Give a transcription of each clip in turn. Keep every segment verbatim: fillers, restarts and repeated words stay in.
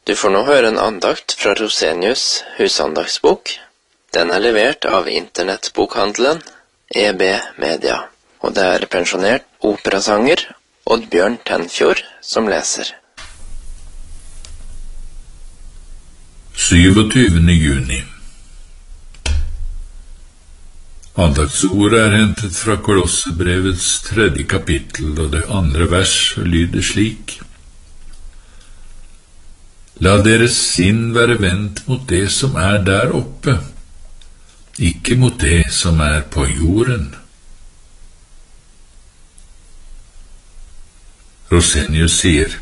Du får nå høre en andakt fra Rosenius husandagsbok. Den er levert av internettbokhandelen E B Media, og det er pensjonert operasanger Oddbjørn Tenfjord som leser. syvogtyvende juni. Andaktsordet er hentet fra Kolossebrevets tredje kapittel, og det andre vers lyder slik: La deres sinn være vendt mot det som er der oppe, ikke mot det som er på jorden. Rosenius sier,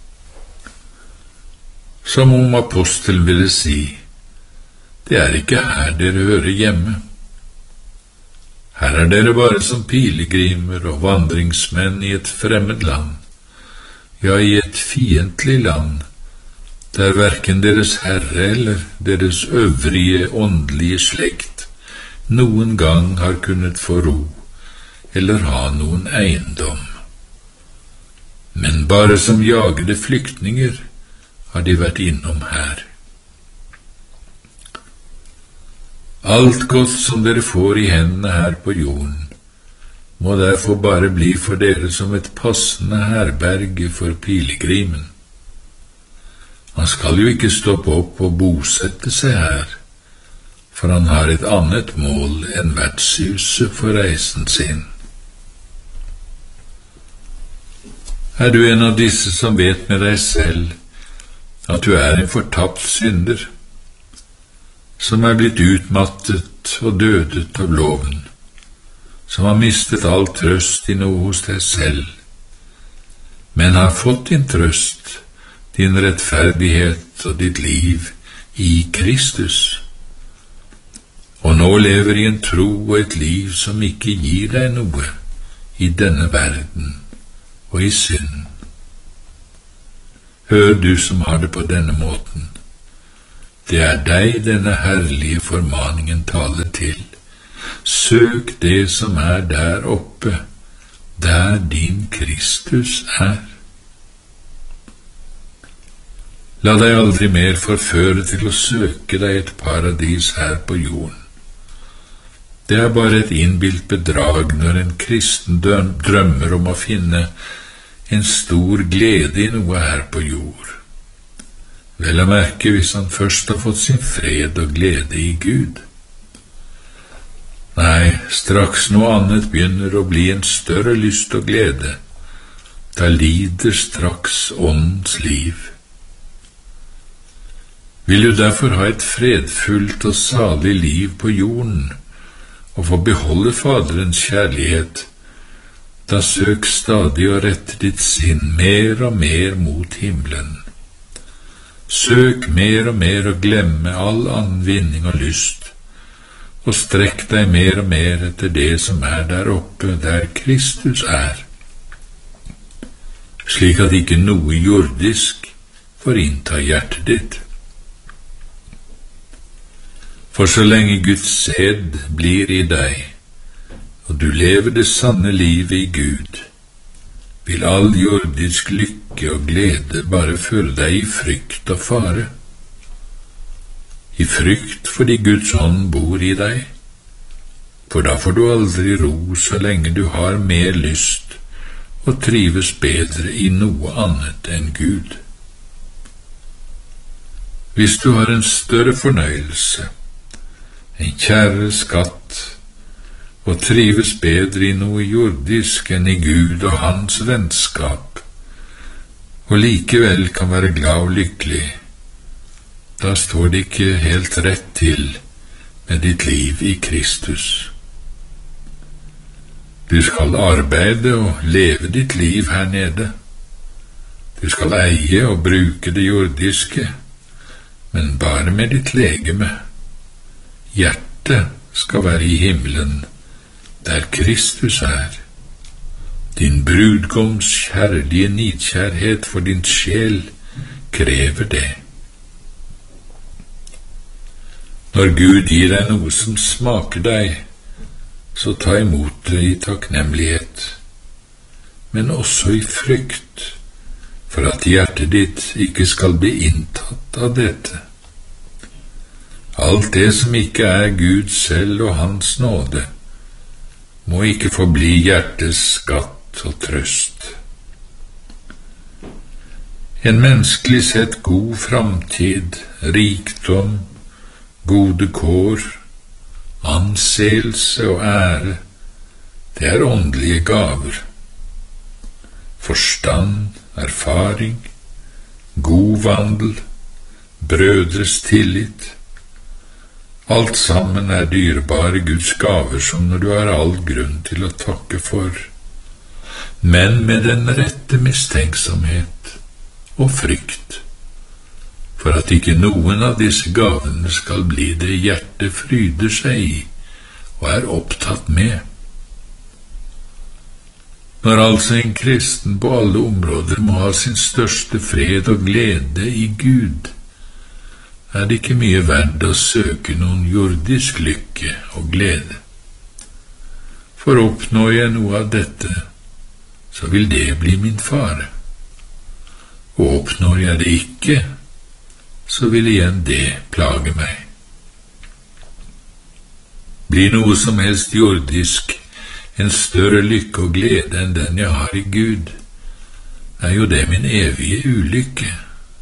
som om apostelen ville si, det er ikke her dere hører hjemme. Her er dere bare som pilegrimer og vandringsmenn i et fremmed land, ja, i et fiendtlig land, der hverken deres herre eller deres øvrige åndelige slekt noen gang har kunnet få ro eller ha noen eiendom. Men bare som jagede flyktninger har de vært innom her. Alt godt som dere får i hendene her på jorden, må derfor bare bli for dere som et passende herberge for pilegrimen. Han skal jo ikke stoppe opp og bosette seg her, for han har et annet mål enn vertshuset for reisen sin. Er du en av disse som vet med deg selv at du er en fortapt synder, som er blitt utmattet og dødet av loven, som har mistet all trøst i noe hos deg selv, men har fått din trøst, din rettferdighet og ditt liv i Kristus, og nå lever i en tro og et liv som ikke gir deg noe i denne verden og i synd. Hør du som har det på denne måten, det er deg denne herlige formaningen taler til. Søk det som er der oppe, der din Kristus er. La deg aldri mer forføre til å søke deg et paradis her på jorden. Det er bare et innbilt bedrag når en kristen drømmer om å finne en stor glede i noe her på jord. Vel å merke hvis han først har fått sin fred og glede i Gud. Nei, straks noe annet begynner å bli en større lyst og glede, da lider straks åndens liv. Vil du derfor ha et fredfullt og salig liv på jorden, og få beholde Faderens kjærlighet, da søk stadig å rette ditt sinn mer og mer mot himmelen. Søk mer og mer å glemme all annen vinning og lyst, og strekk deg mer og mer etter det som er der oppe, der Kristus er, slik at ikke noe jordisk får innta hjertet ditt. For så lenge Guds sæd blir i deg, og du lever det sanne livet i Gud, vil all jordisk lykke og glede bare føre deg i frykt og fare. I frykt fordi Guds ånd bor i deg, for da får du aldri ro så lenge du har mer lyst og trives bedre i noe annet enn Gud. Hvis du har en større fornøyelse, en kjærere skatt, og trives bedre i noe jordisk enn i Gud og hans vennskap, og likevel kan være glad og lykkelig, da står det ikke helt rett til med ditt liv i Kristus. Du skal arbeide og leve ditt liv her nede. Du skal eie og bruke det jordiske, men bare med ditt legeme. Hjertet skal være i himmelen, der Kristus er. Din brudgoms kjærlige nidkjærhet for din sjel krever det. Når Gud gir deg noe som smaker deg, så ta imot det i takknemlighet, men også i frykt, for at hjertet ditt ikke skal bli inntatt av dette. Alt det som ikke er Gud selv og hans nåde, må ikke forbli hjertets skatt og trøst. En menneskelig sett god framtid, rikdom, gode kår, anseelse og ære, det er åndelige gaver. Forstand, erfaring, god vandel, brødres tillit, alt sammen er dyrebare Guds gaver som når du har all grunn til å takke for, men med den rette mistenksomhet og frykt, for at ikke noen av disse gavene skal bli det hjertet fryder seg i og er opptatt med. Når altså en kristen på alle områder må ha sin største fred og glede i Gud, er det ikke mye verdt å søke noen jordisk lykke og glede. For oppnår jeg noe av dette, så vil det bli min fare. Og oppnår jeg det ikke, så vil igjen det plage meg. Blir noe som helst jordisk en større lykke og glede enn den jeg har i Gud, er jo det min evige ulykke.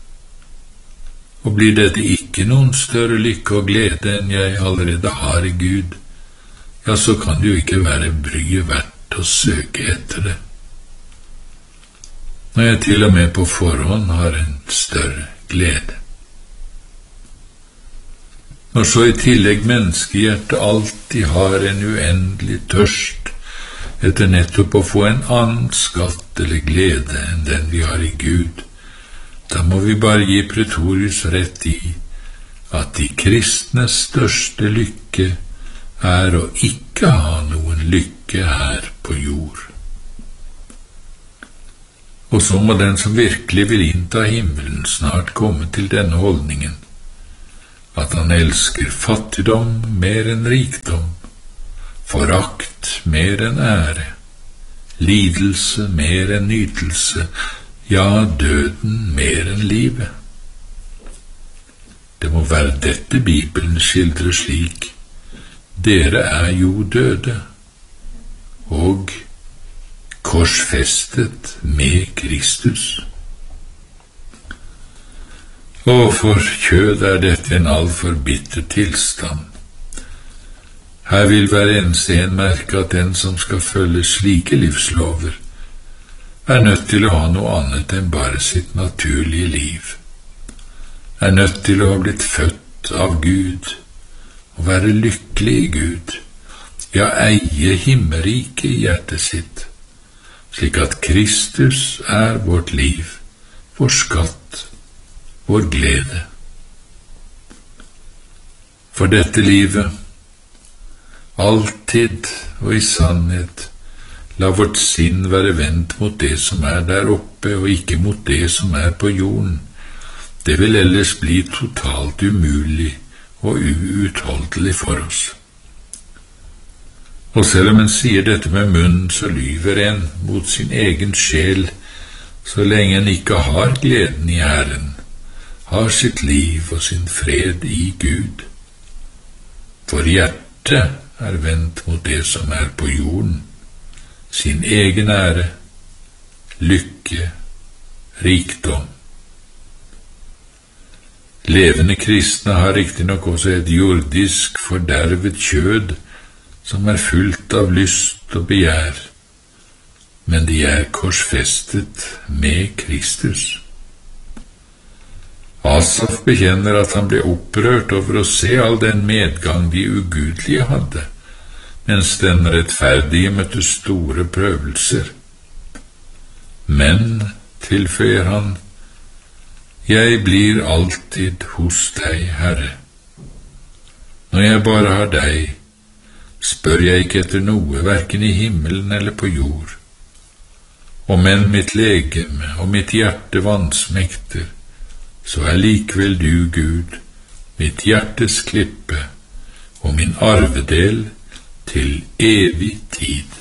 Og blir dette ikke noen større lykke og glede enn jeg allerede har i Gud, ja, så kan det jo ikke være bryet verdt å søke etter det. Når jeg til og med på forhånd har en større glede. Når så i tillegg menneskehjertet alltid har en uendelig tørst etter nettopp å få en annen skatt eller glede enn den vi har i Gud, da må vi bare gi Pretorius rett i at de kristnes største lykke er å ikke ha noen lykke her på jord. Og så må den som virkelig vil innta himmelen snart komme til denne holdningen, at han elsker fattigdom mer enn rikdom, forakt mer enn ære, lidelse mer enn nytelse, ja, døden mer enn livet. Det må være dette Bibelen skildrer slik: dere er jo døde, og korsfestet med Kristus. Og for kjød er dette en altfor bitter tilstand. Her vil hver eneste en merke at den som skal følge slike livslover, er nødt til å ha noe annet enn bare sitt naturlige liv, er nødt til å ha blitt født av Gud, og være lykkelig i Gud, ja, eie himmelriket i hjertet sitt, slik at Kristus er vårt liv, vår skatt, vår glede. For dette livet, alltid og i sannhet, la vårt sinn være vendt mot det som er der oppe, og ikke mot det som er på jorden. Det vil ellers bli totalt umulig og uutholdelig for oss. Og selv om en sier dette med munnen, så lyver en mot sin egen sjel, så lenge en ikke har gleden i Herren, har sitt liv og sin fred i Gud. For hjertet er vendt mot det som er på jorden, sin egen ære, lykke, rikdom. Levende kristne har riktignok også et jordisk fordervet kjød som er fullt av lyst og begjær, men de er korsfestet med Kristus. Asaf bekjenner at han ble opprørt over å se all den medgang de ugudelige hadde, mens den rettferdige møtte store prøvelser. Men, tilføyer han, jeg blir alltid hos deg, Herre. Når jeg bare har deg, spør jeg ikke etter noe, hverken i himmelen eller på jord. Om enn mitt legeme og mitt hjerte vansmekter, så er likevel du, Gud, mitt hjertes klippe og min arvedel til evig tid.